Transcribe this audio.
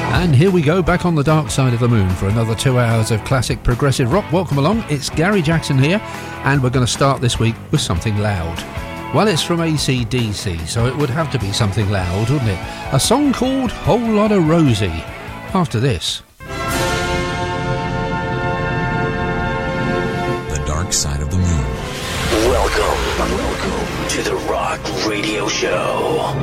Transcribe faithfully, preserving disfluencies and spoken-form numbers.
And here we go, back on the dark side of the moon for another two hours of classic progressive rock. Welcome along, it's Gary Jackson here, and we're going to start this week with something loud. Well, it's from A C D C, so it would have to be something loud, wouldn't it? A song called Whole Lotta Rosie. After this. The Dark Side of the Moon. Welcome, welcome to the Rock Radio Show.